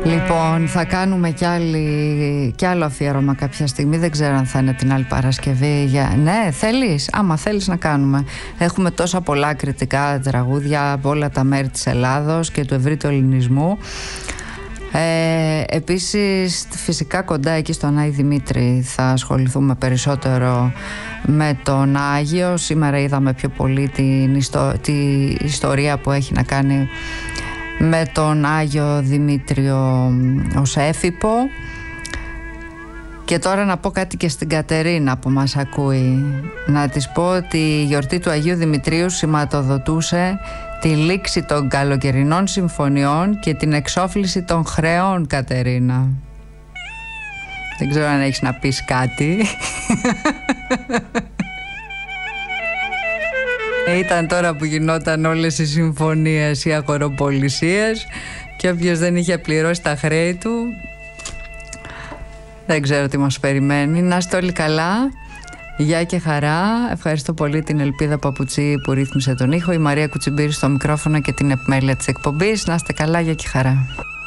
Λοιπόν, θα κάνουμε κι άλλο αφιέρωμα κάποια στιγμή. Δεν ξέρω αν θα είναι την άλλη Παρασκευή. Ναι, θέλεις? Άμα θέλεις να κάνουμε. Έχουμε τόσα πολλά κριτικά τραγούδια από όλα τα μέρη της Ελλάδος και του ευρύτερου ελληνισμού. Επίσης, φυσικά κοντά εκεί στον Άη Δημήτρη θα ασχοληθούμε περισσότερο με τον Άγιο. Σήμερα είδαμε πιο πολύ την ιστορία που έχει να κάνει με τον Άγιο Δημήτριο ως Έφυπο. Και τώρα να πω κάτι και στην Κατερίνα που μας ακούει. Να της πω ότι η γιορτή του Αγίου Δημητρίου σηματοδοτούσε τη λήξη των καλοκαιρινών συμφωνιών και την εξόφληση των χρεών, Κατερίνα. Δεν ξέρω αν έχεις να πεις κάτι. Ήταν τώρα που γινόταν όλες οι συμφωνίες, οι αγοροπολισίες, και όποιος δεν είχε πληρώσει τα χρέη του, δεν ξέρω τι μας περιμένει. Να είστε όλοι καλά. Γεια και χαρά. Ευχαριστώ πολύ την Ελπίδα Παπουτσί που ρύθμισε τον ήχο, η Μαρία Κουτσιμπήρη στο μικρόφωνο και την επιμέλεια της εκπομπής. Να είστε καλά, γεια και χαρά.